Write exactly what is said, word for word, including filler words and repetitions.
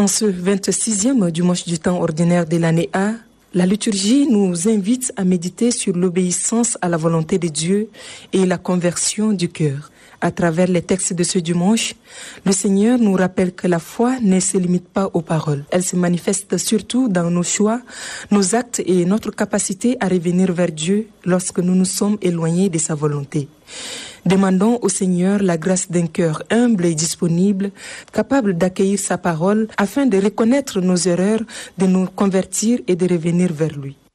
En ce vingt-sixième dimanche du temps ordinaire de l'année A, la liturgie nous invite à méditer sur l'obéissance à la volonté de Dieu et la conversion du cœur. À travers les textes de ce dimanche, le Seigneur nous rappelle que la foi ne se limite pas aux paroles. Elle se manifeste surtout dans nos choix, nos actes et notre capacité à revenir vers Dieu lorsque nous nous sommes éloignés de sa volonté. Demandons au Seigneur la grâce d'un cœur humble et disponible, capable d'accueillir sa parole afin de reconnaître nos erreurs, de nous convertir et de revenir vers lui.